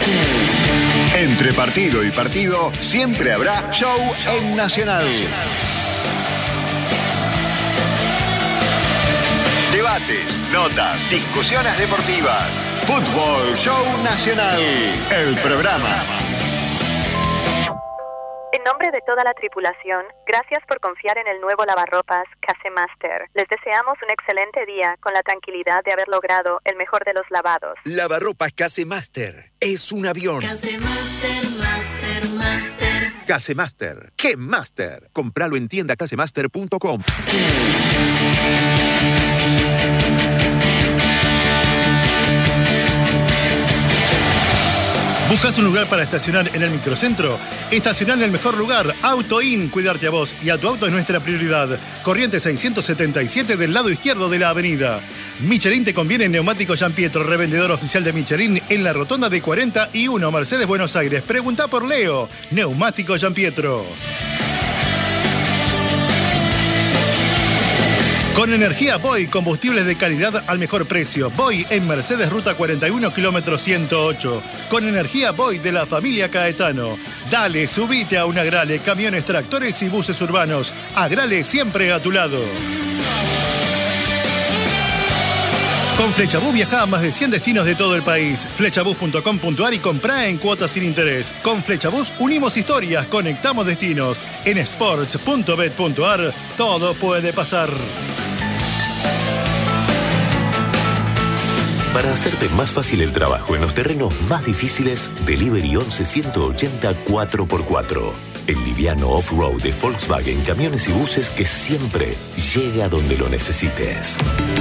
Entre partido y partido, siempre habrá show en Nacional. Debates, notas, discusiones deportivas. Fútbol Show Nacional, el programa. En nombre de toda la tripulación, gracias por confiar en el nuevo lavarropas Casemaster. Les deseamos un excelente día con la tranquilidad de haber logrado el mejor de los lavados. Lavarropas Casemaster es un avión. Casemaster, Master. Casemaster, ¿qué Master? Compralo en tiendacasemaster.com. ¿Buscas un lugar para estacionar en el microcentro? Estacionar en el mejor lugar. Auto In, cuidarte a vos y a tu auto es nuestra prioridad. Corriente 677 del lado izquierdo de la avenida. Michelin te conviene en Neumáticos Giampietro, revendedor oficial de Michelin en la rotonda de 41 Mercedes, Buenos Aires. Preguntá por Leo. Neumáticos Giampietro. Con energía Boy, combustibles de calidad al mejor precio. Boy en Mercedes, ruta 41, kilómetro 108. Con energía Boy de la familia Caetano. Dale, subite a un Agrale, camiones, tractores y buses urbanos. Agrale siempre a tu lado. Con Flechabús viajá a más de 100 destinos de todo el país. Flechabús.com.ar y comprá en cuotas sin interés. Con Flechabús unimos historias, conectamos destinos. En sports.bet.ar todo puede pasar. Para hacerte más fácil el trabajo en los terrenos más difíciles, Delivery 11 180 4x4. El liviano off-road de Volkswagen, camiones y buses que siempre llega donde lo necesites.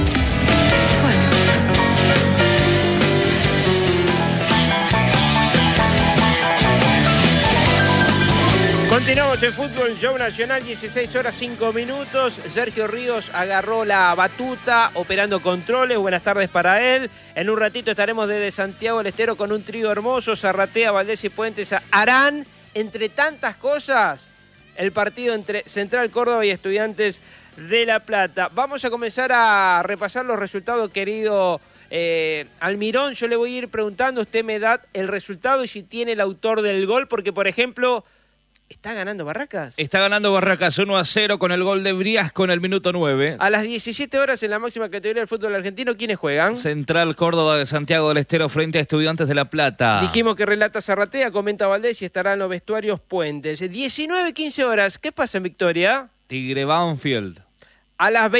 Continuamos en Fútbol Show Nacional, 16 horas 5 minutos. Sergio Ríos agarró la batuta, operando controles. Buenas tardes para él. En un ratito estaremos desde Santiago del Estero con un trío hermoso. Zarratea, Valdés y Puentes harán, entre tantas cosas, el partido entre Central Córdoba y Estudiantes de La Plata. Vamos a comenzar a repasar los resultados, querido Almirón. Yo le voy a ir preguntando, usted me da el resultado y si tiene el autor del gol, porque, por ejemplo, ¿está ganando Barracas? Está ganando Barracas 1-0 con el gol de Briasco en el minuto 9. A las 17 horas en la máxima categoría del fútbol argentino, ¿quiénes juegan? Central Córdoba de Santiago del Estero frente a Estudiantes de La Plata. Dijimos que relata Zarratea, comenta Valdés y estará en los vestuarios Puentes. 19-15 horas, ¿qué pasa en Victoria? Tigre Banfield. A las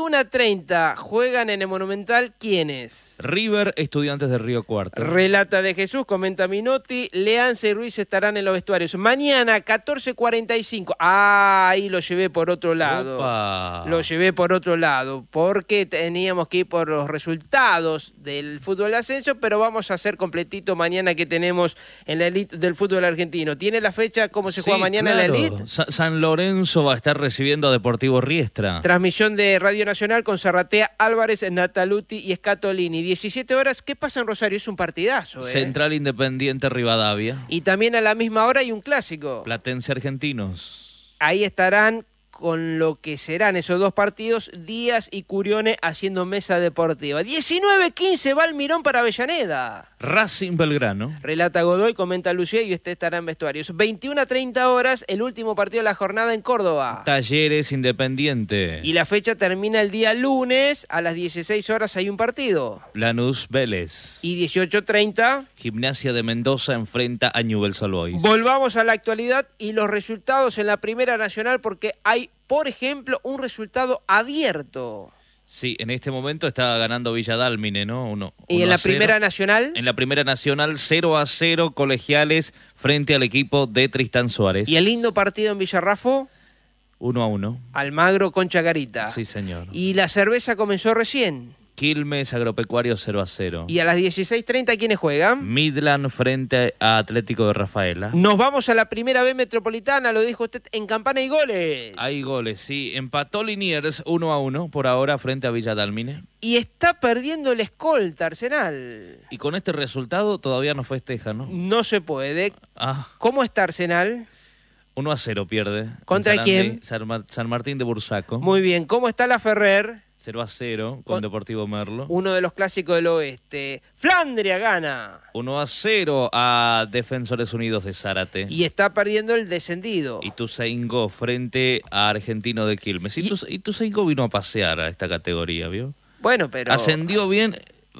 21:30 juegan en el Monumental, ¿quiénes? River, Estudiantes de Río Cuarto. Relata de Jesús, comenta Minotti. Leanza y Ruiz estarán en los vestuarios. Mañana, 14:45. Ahí lo llevé por otro lado. Opa. Lo llevé por otro lado, porque teníamos que ir por los resultados del fútbol de ascenso, pero vamos a hacer completito mañana que tenemos en la elite del fútbol argentino. ¿Tiene la fecha cómo se juega mañana claro. en la elite? San Lorenzo va a estar recibiendo a Deportivo Riestra. Transmisión de Radio Nacional con Zarratea, Álvarez, Nataluti y Scatolini. 17 horas, ¿qué pasa en Rosario? Es un partidazo, Central Independiente Rivadavia. Y también a la misma hora hay un clásico. Platense Argentinos. Ahí estarán con lo que serán esos dos partidos, Díaz y Curione haciendo mesa deportiva. 19-15 va Almirón para Avellaneda. Racing Belgrano. Relata Godoy, comenta Lucía y usted estará en vestuarios. 21:30 horas, el último partido de la jornada en Córdoba. Talleres Independiente. Y la fecha termina el día lunes, a las 16 horas hay un partido. Lanús Vélez. Y 18:30... Gimnasia de Mendoza enfrenta a Newell's Old Boys. Volvamos a la actualidad y los resultados en la Primera Nacional, porque hay, por ejemplo, un resultado abierto. Sí, en este momento está ganando Villa Dálmine, ¿no? ¿Y en la Primera Nacional? En la Primera Nacional, 0-0 Colegiales frente al equipo de Tristán Suárez. ¿Y el lindo partido en Villarrafo? 1-1. Almagro con Chacarita. Sí, señor. ¿Y la cerveza comenzó recién? Quilmes Agropecuario 0-0. ¿Y a las 16:30 quiénes juegan? Midland frente a Atlético de Rafaela. Nos vamos a la Primera B Metropolitana, lo dijo usted, en Campana y goles. Hay goles, sí. Empató Liniers 1-1 por ahora frente a Villa Dálmine. Y está perdiendo el escolta Arsenal. Y con este resultado todavía no festeja, ¿no? No se puede. Ah. ¿Cómo está Arsenal? 1-0 pierde. ¿Contra quién? San Martín de Bursaco. Muy bien. ¿Cómo está la Ferrer? 0-0 con Deportivo Merlo. Uno de los clásicos del oeste. Flandria gana. 1-0 a Defensores Unidos de Zárate. Y está perdiendo el descendido. Ituzaingó frente a Argentino de Quilmes. Ituzaingó vino a pasear a esta categoría, ¿vio? Bueno, pero... Ascendió bien.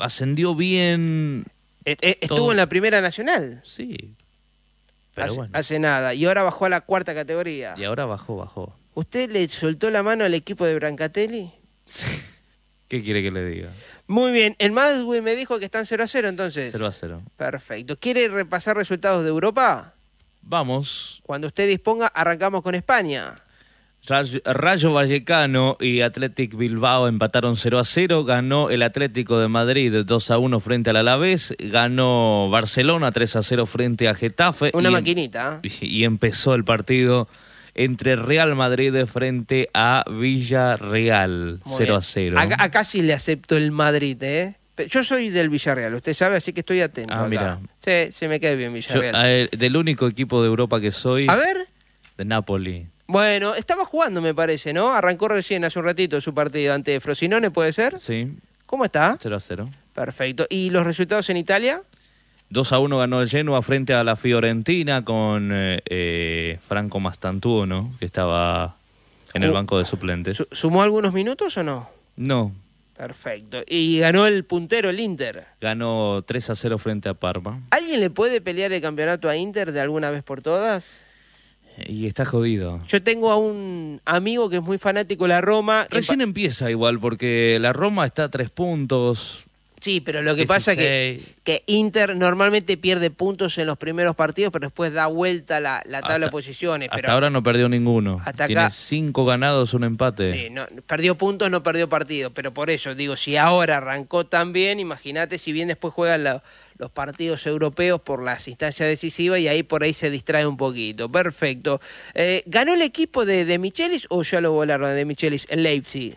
Estuvo todo. en la Primera Nacional. Sí. Pero bueno. Hace nada. Y ahora bajó a la 4ª categoría. Y ahora bajó. ¿Usted le soltó la mano al equipo de Brancatelli? ¿Qué quiere que le diga? Muy bien. El Madrid me dijo que están 0-0 entonces. 0-0. Perfecto. ¿Quiere repasar resultados de Europa? Vamos. Cuando usted disponga, arrancamos con España. Rayo Vallecano y Athletic Bilbao empataron 0-0. Ganó el Atlético de Madrid 2-1 frente al Alavés. Ganó Barcelona 3-0 frente a Getafe. Una maquinita. Y empezó el partido entre Real Madrid frente a Villarreal. 0-0. Acá sí le acepto el Madrid, ¿eh? Yo soy del Villarreal, usted sabe, así que estoy atento. Ah, mira. Sí, se me cae bien Villarreal. Del único equipo de Europa que soy... A ver. De Napoli. Bueno, estaba jugando, me parece, ¿no? Arrancó recién hace un ratito su partido ante Frosinone, ¿puede ser? Sí. ¿Cómo está? 0-0. Perfecto. ¿Y los resultados en Italia? 2-1 ganó el Genoa frente a la Fiorentina con Franco Mastantuono, que estaba en el banco de suplentes. ¿Sumó algunos minutos o no? No. Perfecto. ¿Y ganó el puntero, el Inter? Ganó 3-0 frente a Parma. ¿Alguien le puede pelear el campeonato a Inter de alguna vez por todas? Y está jodido. Yo tengo a un amigo que es muy fanático de la Roma. Recién empieza igual, porque la Roma está a 3 puntos. Sí, pero lo que pasa es que Inter normalmente pierde puntos en los primeros partidos, pero después da vuelta la tabla de posiciones. Pero hasta ahora no perdió ninguno. Hasta Tiene acá, 5 ganados, un empate. Sí, no, perdió puntos, no perdió partidos. Pero por eso, digo, si ahora arrancó tan bien, imagínate si bien después juegan los partidos europeos por las instancias decisivas y ahí por ahí se distrae un poquito. Perfecto. ¿Ganó el equipo de Michelis o ya lo volaron de Michelis en Leipzig?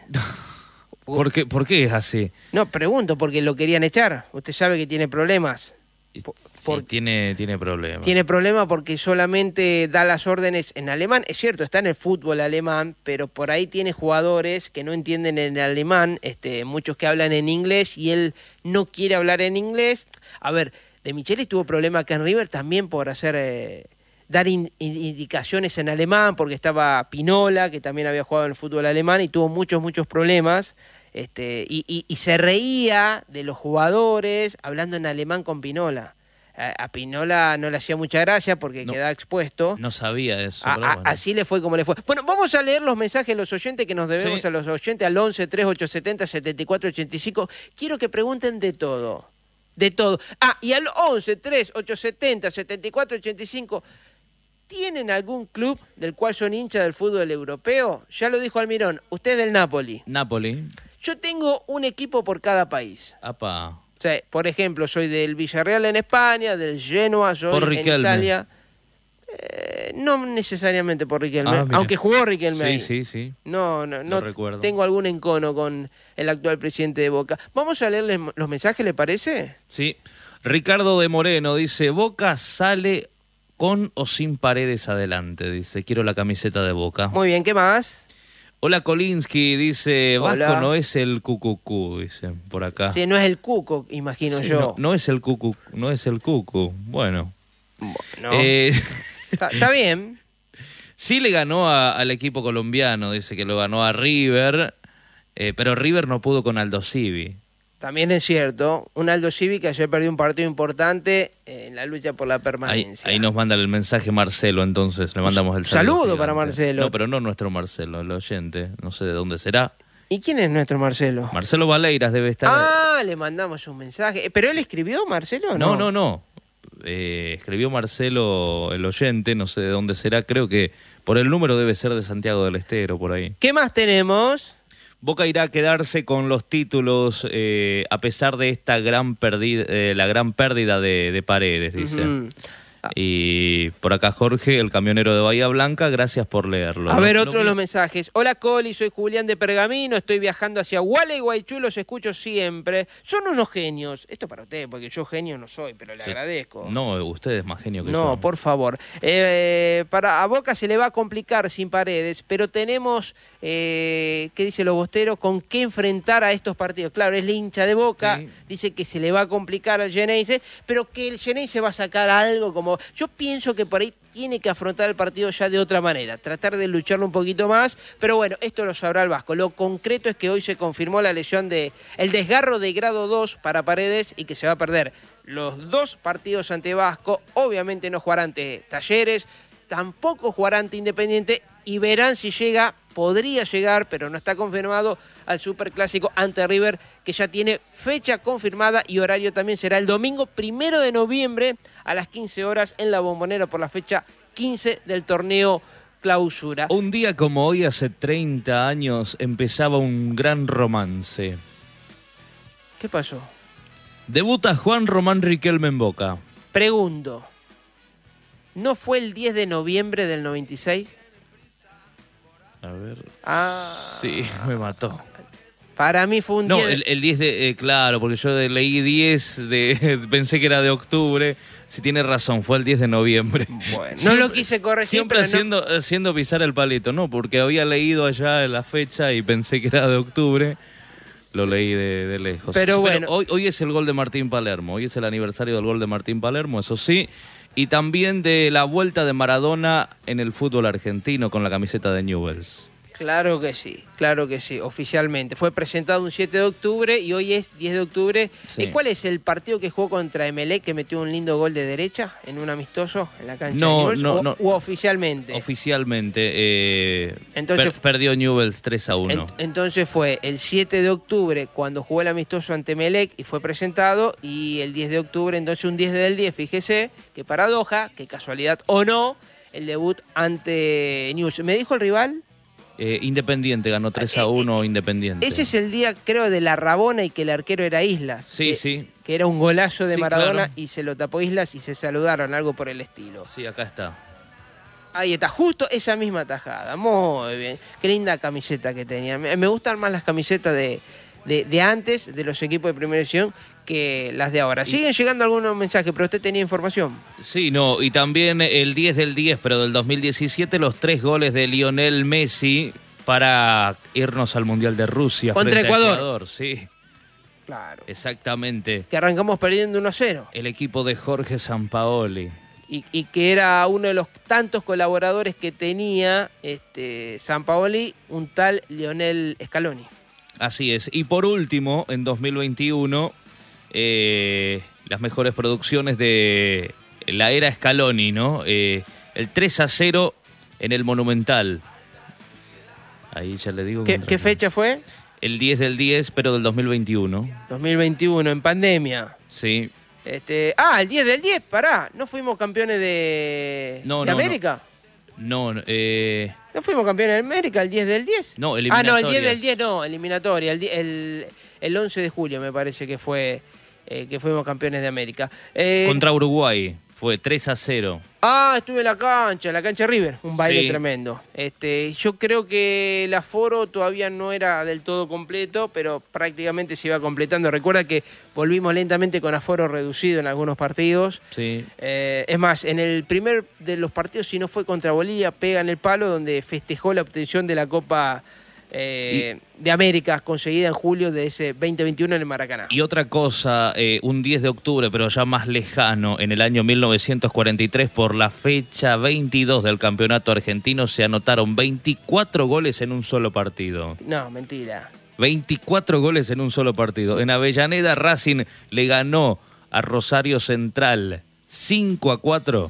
¿Por qué es así? No, pregunto, porque lo querían echar. Usted sabe que tiene problemas. Sí, tiene problemas. Tiene problemas porque solamente da las órdenes en alemán. Es cierto, está en el fútbol alemán, pero por ahí tiene jugadores que no entienden en alemán, muchos que hablan en inglés y él no quiere hablar en inglés. A ver, de Michelis tuvo problemas acá en River también por hacer... dar indicaciones en alemán, porque estaba Pinola, que también había jugado en el fútbol alemán, y tuvo muchos problemas, y se reía de los jugadores hablando en alemán con Pinola. A Pinola no le hacía mucha gracia porque quedaba expuesto. No sabía eso. Así le fue como le fue. Bueno, vamos a leer los mensajes de los oyentes que nos debemos a los oyentes al 11 3870 7485. Quiero que pregunten de todo. De todo. Y al 11 3870 7485. ¿Tienen algún club del cual son hinchas del fútbol europeo? Ya lo dijo Almirón, usted es del Napoli. Napoli. Yo tengo un equipo por cada país. Apa. O sea, por ejemplo, soy del Villarreal en España, del Genoa, soy en Italia. No necesariamente por Riquelme, aunque jugó Riquelme. Sí. No recuerdo. Tengo algún encono con el actual presidente de Boca. Vamos a leerles los mensajes, ¿le parece? Sí. Ricardo de Moreno dice, Boca sale con o sin Paredes adelante, dice, quiero la camiseta de Boca. Muy bien, ¿qué más? Hola Kolinsky, dice, Hola. Vasco no es el cucucú, dice, por acá. Sí, no es el cuco, imagino yo. No es el cucu, no es el cucu, bueno. Está bien. Sí le ganó al equipo colombiano, dice que lo ganó a River, pero River no pudo con Aldo Civi. También es cierto, un Aldo Civi que ayer perdió un partido importante en la lucha por la permanencia. Ahí nos manda el mensaje Marcelo, entonces le mandamos el saludo para Marcelo. No, pero no nuestro Marcelo, el oyente, no sé de dónde será. ¿Y quién es nuestro Marcelo? Marcelo Valeiras debe estar... le mandamos un mensaje. ¿Pero él escribió, Marcelo, o no? No. Escribió Marcelo, el oyente, no sé de dónde será, creo que por el número debe ser de Santiago del Estero, por ahí. ¿Qué más tenemos? Boca irá a quedarse con los títulos a pesar de esta gran pérdida, la gran pérdida de Paredes, dice. Y por acá Jorge, el camionero de Bahía Blanca, gracias por leerlo. A ver, otro de los mensajes. Hola Coli, soy Julián de Pergamino, estoy viajando hacia Gualeguaychú, los escucho siempre. Son unos genios. Esto para usted, porque yo genio no soy, pero le agradezco. No, usted es más genio que yo. No, por favor. A Boca se le va a complicar sin Paredes, pero tenemos, ¿qué dice los bosteros? ¿Con qué enfrentar a estos partidos? Claro, es el hincha de Boca, dice que se le va a complicar al Geneise, pero que el Geneise va a sacar algo como... Yo pienso que por ahí tiene que afrontar el partido ya de otra manera, tratar de lucharlo un poquito más, pero bueno, esto lo sabrá el Vasco. Lo concreto es que hoy se confirmó la lesión el desgarro de grado 2 para Paredes y que se va a perder los 2 partidos ante Vasco. Obviamente no jugará ante Talleres, tampoco jugará ante Independiente y verán si podría llegar, pero no está confirmado, al Superclásico ante River, que ya tiene fecha confirmada y horario también será el domingo 1 de noviembre a las 15 horas en la Bombonera por la fecha 15 del torneo Clausura. Un día como hoy, hace 30 años, empezaba un gran romance. ¿Qué pasó? Debuta Juan Román Riquelme en Boca. Pregunto, ¿no fue el 10 de noviembre del 96? A ver. Ah. Sí, me mató. Para mí fue un 10. No, el 10 de... claro, porque yo leí 10 pensé que era de octubre. Si tiene razón, fue el 10 de noviembre. Bueno, no lo quise corregir. Siempre haciendo pisar el palito, ¿no? Porque había leído allá la fecha y pensé que era de octubre. Lo leí de lejos. Pero bueno. Hoy es el gol de Martín Palermo. Hoy es el aniversario del gol de Martín Palermo, eso sí. Y también de la vuelta de Maradona en el fútbol argentino con la camiseta de Newell's. Claro que sí, oficialmente. Fue presentado un 7 de octubre y hoy es 10 de octubre. Sí. ¿Cuál es el partido que jugó contra Emelec que metió un lindo gol de derecha en un amistoso en la cancha de Newell's? No. ¿O oficialmente? Oficialmente. Entonces, perdió Newell's 3-1. Entonces fue el 7 de octubre cuando jugó el amistoso ante Emelec y fue presentado, y el 10 de octubre, entonces un 10 del 10, fíjese, qué paradoja, qué casualidad o no, el debut ante Newell's. ¿Me dijo el rival? Independiente, ganó 3-1 Independiente. Ese es el día, creo, de la Rabona y que el arquero era Islas. Sí. Que era un golazo de Maradona, claro. Y se lo tapó Islas y se saludaron, algo por el estilo. Sí, acá está. Ahí está, justo esa misma tajada. Muy bien. Qué linda camiseta que tenía. Me gustan más las camisetas de antes, de los equipos de primera división, que las de ahora. Siguen llegando algunos mensajes, pero usted tenía información. Sí, no, y también el 10 del 10, pero del 2017, los 3 goles de Lionel Messi para irnos al Mundial de Rusia. Contra frente a Ecuador. Sí. Claro. Exactamente. Que arrancamos perdiendo 1-0. El equipo de Jorge Sampaoli. Y que era uno de los tantos colaboradores que tenía Sampaoli, un tal Lionel Scaloni. Así es. Y por último, en 2021, las mejores producciones de la era Scaloni, ¿no? El 3-0 en el Monumental. Ahí ya le digo. ¿Qué fecha fue? El 10 del 10, pero del 2021. 2021, en pandemia. Sí. El 10 del 10, pará. ¿No fuimos campeones de América? No. ¿No fuimos campeones de América el 10 del 10? No, eliminatorias. El 10 del 10 no, eliminatoria. El 11 de julio me parece que fue que fuimos campeones de América. Contra Uruguay fue 3-0. Estuve en la cancha River, un baile tremendo. Yo creo que el aforo todavía no era del todo completo, pero prácticamente se iba completando. Recuerda que volvimos lentamente con aforo reducido en algunos partidos. Sí. Es más, en el primer de los partidos, si no fue contra Bolivia, pega en el palo, donde festejó la obtención de la Copa de América, conseguida en julio de ese 2021 en el Maracaná. Y otra cosa, un 10 de octubre, pero ya más lejano, en el año 1943, por la fecha 22 del campeonato argentino, se anotaron 24 goles en un solo partido. No, mentira. 24 goles en un solo partido. En Avellaneda, Racing le ganó a Rosario Central 5-4.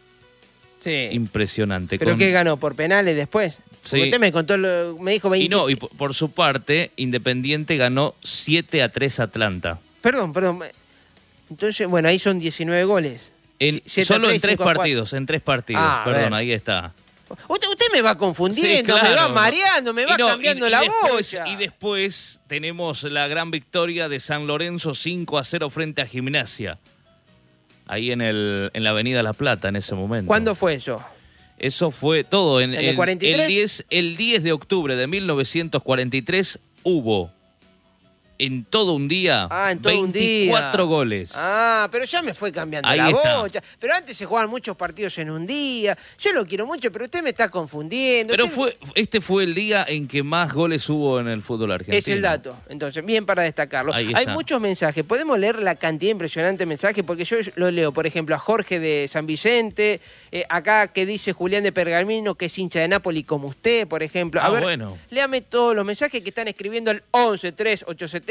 Sí. Impresionante. ¿Pero qué ganó? ¿Por penales después? Sí. Usted me contó, me dijo 20. Y por su parte, Independiente ganó 7-3 a Atlanta. Perdón. Entonces, bueno, ahí son 19 goles. Solo en 3 partidos, perdón, ahí está. Usted me va confundiendo, Sí, claro. me va mareando, me va cambiando la bocha. Y después tenemos la gran victoria de San Lorenzo 5-0 frente a Gimnasia. ahí en la Avenida La Plata en ese momento. ¿Cuándo fue eso? Eso fue todo. ¿En el 43? El 10 de octubre de 1943 hubo en todo un día 24 goles. Pero ya me fue cambiando Ahí la está. bocha. Pero antes se jugaban muchos partidos en un día. Yo lo quiero mucho, pero usted me está confundiendo. Pero este fue el día en que más goles hubo en el fútbol argentino. Es el dato. Entonces, bien para destacarlo. Ahí Hay está. muchos mensajes. Podemos leer la cantidad impresionante de mensajes, porque yo lo leo, por ejemplo, a Jorge de San Vicente, acá que dice Julián de Pergamino, que es hincha de Napoli como usted, por ejemplo. A ver, bueno. léame todos los mensajes que están escribiendo al 11 3 870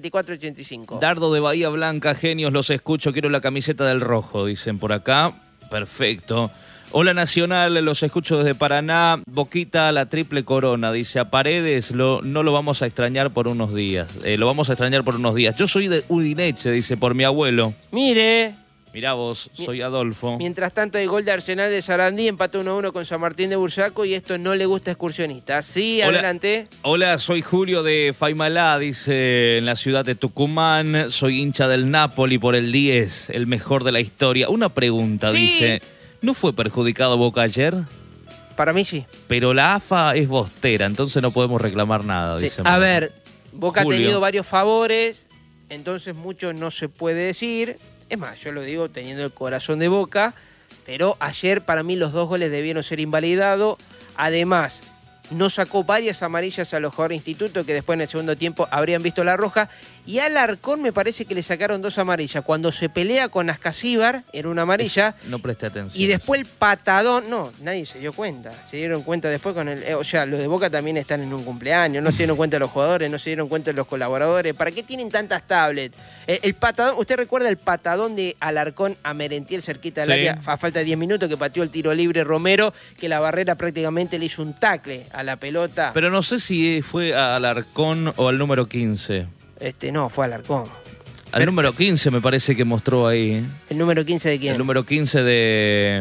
7485. Dardo de Bahía Blanca, genios, los escucho, quiero la camiseta del rojo, dicen por acá. Perfecto. Hola Nacional, los escucho desde Paraná. Boquita, la triple corona, dice. A Paredes no lo vamos a extrañar por unos días. Lo vamos a extrañar por unos días. Yo soy de Udinese, dice, por mi abuelo. Mire. Mirá vos, soy Adolfo. Mientras tanto, hay gol de Arsenal de Sarandí, empate 1-1 con San Martín de Bursaco, y esto no le gusta a Excursionistas. Sí, Hola. adelante. Hola, soy Julio de Faimalá, dice, en la ciudad de Tucumán. Soy hincha del Napoli por el 10, el mejor de la historia. Una pregunta, Sí. dice, ¿no fue perjudicado Boca ayer? Para mí sí. Pero la AFA es bostera, entonces no podemos reclamar nada, Sí. dice. A ver, Boca Julio. ha tenido varios favores, entonces mucho no se puede decir. Es más, yo lo digo teniendo el corazón de Boca, pero ayer para mí los 2 goles debieron ser invalidados. Además, no sacó varias amarillas a los jugadores de Instituto, que después en el segundo tiempo habrían visto la roja. Y al Alarcón me parece que le sacaron 2 amarillas. Cuando se pelea con Ascasíbar, era una amarilla. No presté atención. Y después el patadón, no, nadie se dio cuenta. Se dieron cuenta después con el... o sea, los de Boca también están en un cumpleaños, no se dieron cuenta los jugadores, no se dieron cuenta los colaboradores. ¿Para qué tienen tantas tablets? El patadón, ¿usted recuerda el patadón de Alarcón a Merentiel cerquita del Sí. área a falta de 10 minutos, que pateó el tiro libre Romero, que la barrera prácticamente le hizo un tackle a la pelota? Pero no sé si fue al Arcón o al número 15. No, fue Alarcón. Al número 15 me parece que mostró ahí. ¿eh? ¿El número 15 de quién? El número 15 de...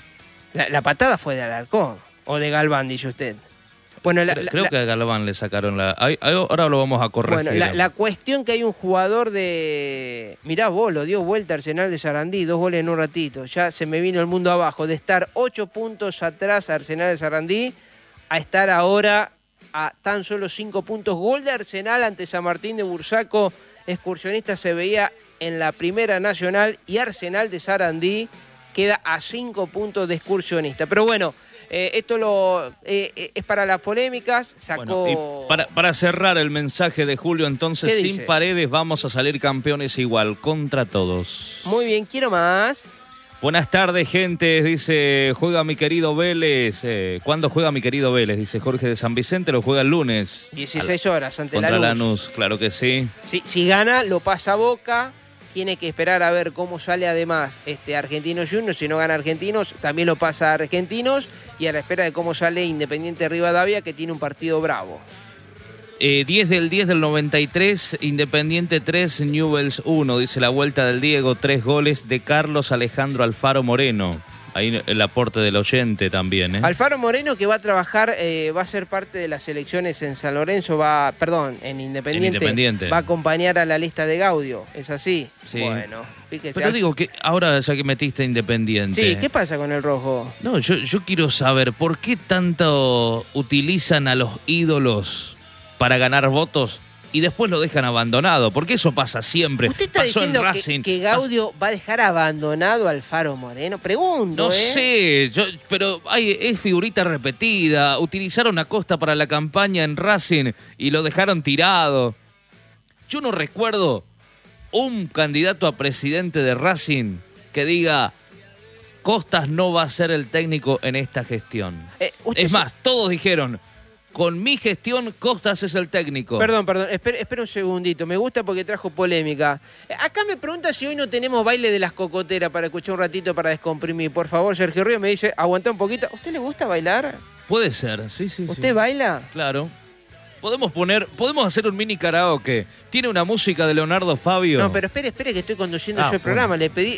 La patada fue de Alarcón, o de Galván, dice usted. Bueno, Creo que a Galván le sacaron la... Ahora lo vamos a corregir. Bueno, la cuestión que hay un jugador de... Mirá vos, lo dio vuelta Arsenal de Sarandí, 2 goles en un ratito. Ya se me vino el mundo abajo. De estar 8 puntos atrás Arsenal de Sarandí, a estar ahora a tan solo 5 puntos. Gol de Arsenal ante San Martín de Bursaco. Excursionista se veía en la Primera Nacional, y Arsenal de Sarandí queda a 5 puntos de Excursionista. Pero bueno, esto es para las polémicas. Sacó... Bueno, y para cerrar el mensaje de Julio, entonces, ¿Qué sin dice? Paredes vamos a salir campeones igual, contra todos. Muy bien, quiero más. Buenas tardes, gente, dice, juega mi querido Vélez. ¿Cuándo juega mi querido Vélez? Dice Jorge de San Vicente, lo juega el lunes. 16 horas ante Contra Lanús. Lanús, claro que sí. Si gana, lo pasa a Boca. Tiene que esperar a ver cómo sale además Argentinos Juniors. Si no gana Argentinos, también lo pasa a Argentinos. Y a la espera de cómo sale Independiente Rivadavia, que tiene un partido bravo. 10 del 10 del 93, Independiente 3, Newell's 1, dice la vuelta del Diego, 3 goles de Carlos Alejandro Alfaro Moreno. Ahí el aporte del oyente también, ¿eh? Alfaro Moreno, que va a trabajar, va a ser parte de las elecciones en San Lorenzo, en Independiente. Va a acompañar a la lista de Gaudio, ¿es así? Sí. Bueno, fíjese. Pero digo que ahora ya que metiste Independiente... Sí, ¿qué pasa con el rojo? No, yo quiero saber, ¿por qué tanto utilizan a los ídolos para ganar votos y después lo dejan abandonado? Porque eso pasa siempre. ¿Usted está Pasó diciendo en Racing, que Gaudio va a dejar abandonado a Alfaro Moreno? Pregunto, No sé, pero es figurita repetida. Utilizaron a Costa para la campaña en Racing y lo dejaron tirado. Yo no recuerdo un candidato a presidente de Racing que diga: Costas no va a ser el técnico en esta gestión. Es más, todos dijeron: con mi gestión, Costas es el técnico. Perdón, espera un segundito. Me gusta porque trajo polémica. Acá me pregunta si hoy no tenemos baile de las cocoteras para escuchar un ratito para descomprimir. Por favor, Sergio Ríos me dice, aguantá un poquito. ¿A usted le gusta bailar? Puede ser, sí. ¿Usted baila? Claro. Podemos hacer un mini karaoke. ¿Tiene una música de Leonardo Fabio? No, pero espere que estoy conduciendo yo el bueno. programa. Le pedí...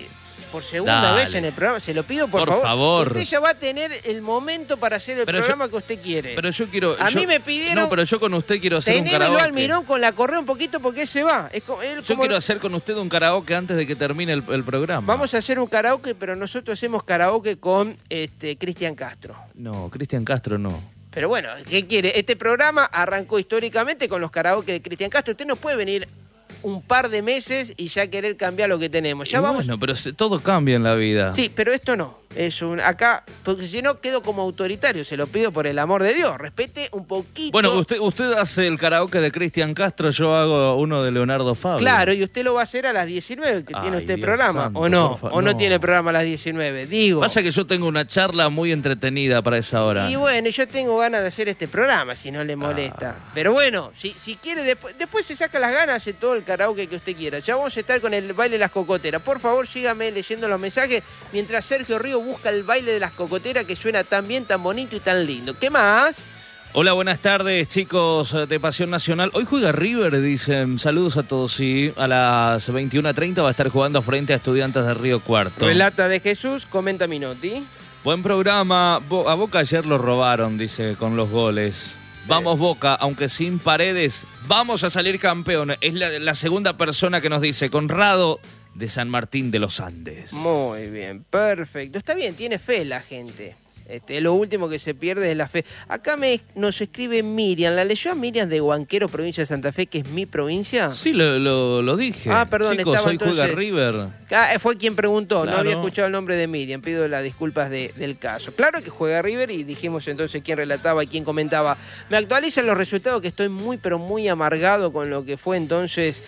por segunda vez en el programa. Se lo pido, por favor. Usted ya va a tener el momento para hacer el programa que usted quiere. Pero yo quiero... mí me pidieron... No, pero yo con usted quiero hacer un karaoke. Tenémelo al Mirón con la correa un poquito porque él se va. Yo quiero hacer con usted un karaoke antes de que termine el programa. Vamos a hacer un karaoke, pero nosotros hacemos karaoke con Cristian Castro. No, Cristian Castro no. Pero bueno, ¿qué quiere? Este programa arrancó históricamente con los karaoke de Cristian Castro. Usted no puede venir un par de meses y ya querer cambiar lo que tenemos. Ya vamos. Bueno, pero todo cambia en la vida. Sí, pero esto no. Acá, porque si no quedo como autoritario, se lo pido por el amor de Dios. Respete un poquito. Bueno, usted hace el karaoke de Cristian Castro, yo hago uno de Leonardo Fabio. Claro, y usted lo va a hacer a las 19, que tiene usted Dios programa. santo, ¿O no? ¿O no tiene programa a las 19? Digo. Pasa que yo tengo una charla muy entretenida para esa hora. Y bueno, yo tengo ganas de hacer este programa, si no le molesta. Pero bueno, si quiere, después se saca las ganas, hace todo el karaoke que usted quiera. Ya vamos a estar con el baile de las cocoteras. Por favor, sígame leyendo los mensajes mientras Sergio Río busca el baile de las cocoteras que suena tan bien, tan bonito y tan lindo. ¿Qué más? Hola, buenas tardes, chicos de Pasión Nacional. Hoy juega River, dicen. Saludos a todos. Sí, a las 21:30 va a estar jugando frente a Estudiantes de Río Cuarto. Relata de Jesús, comenta Minotti. Buen programa. A Boca ayer lo robaron, dice, con los goles. Vamos Boca, aunque sin Paredes, vamos a salir campeones. Es la segunda persona que nos dice, Conrado de San Martín de los Andes. Muy bien, perfecto. Está bien, tiene fe la gente. Lo último que se pierde es la fe. Acá nos escribe Miriam. ¿La leyó a Miriam de Huanquero, provincia de Santa Fe, que es mi provincia? Sí, lo dije. Perdón, chicos, estaba hoy entonces... juega River. Fue quien preguntó, claro. No había escuchado el nombre de Miriam. Pido las disculpas del caso. Claro que juega River y dijimos entonces quién relataba y quién comentaba. Me actualizan los resultados, que estoy muy, pero muy amargado con lo que fue entonces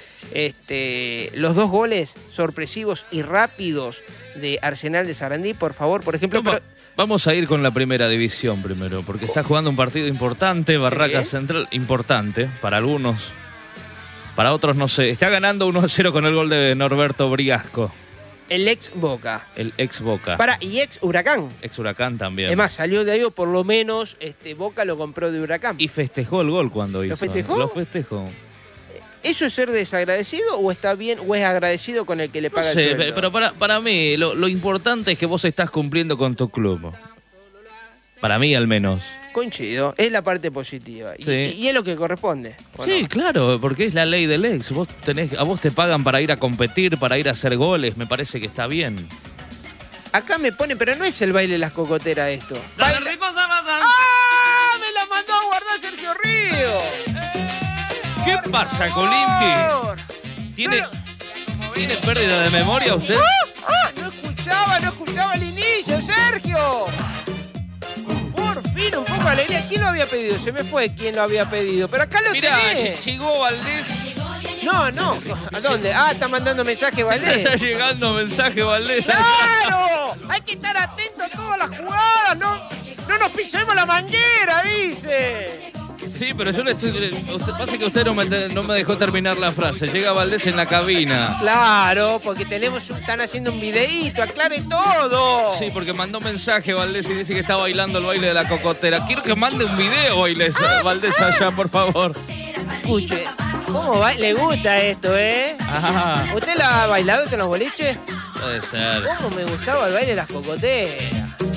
los 2 goles sorpresivos y rápidos de Arsenal de Sarandí. Por favor, por ejemplo... Vamos a ir con la primera división primero, porque está jugando un partido importante, Barraca ¿Sí? Central, importante para algunos, para otros no sé. Está ganando 1-0 con el gol de Norberto Briasco. El ex Boca. El ex Boca. Y ex Huracán. Ex Huracán también. Es más, salió de ahí, o por lo menos Boca lo compró de Huracán. Y festejó el gol cuando hizo. ¿Lo festejó? Lo festejó. ¿Eso es ser desagradecido o está bien o es agradecido con el que le paga no sé, el sueldo? Pero para mí lo importante es que vos estás cumpliendo con tu club. Para mí al menos. Coincido, es la parte positiva. Sí. Y es lo que corresponde. Sí, no? claro, porque es la ley del ex. A vos te pagan para ir a competir, para ir a hacer goles, me parece que está bien. Acá me pone, pero no es el baile de las cocoteras esto. ¡Ah! ¡Me la mandó a guardar Sergio Río! ¿Qué pasa, Colimpi? ¿Tiene pérdida de memoria usted? No escuchaba el inicio, Sergio. Por fin, un poco de alegría. ¿Quién lo había pedido? Se me fue quién lo había pedido. Pero acá lo tenés. Llegó Valdés. No. ¿A dónde? Está mandando mensaje Valdés. Está llegando mensaje Valdés. ¡Claro! Hay que estar atentos a todas las jugadas. No nos pisemos la manguera, dice. Sí, pero yo pasa que usted no me dejó terminar la frase. Llega Valdés en la cabina. Claro, porque están haciendo un videíto, aclare todo. Sí, porque mandó mensaje Valdés y dice que está bailando el baile de la cocotera. Quiero que mande un video Valdés allá, por favor. Escuche, ¿cómo va? Le gusta esto, Ajá. ¿Usted la ha bailado con los boliches? Puede ser. ¿Cómo me gustaba el baile de las cocoteras?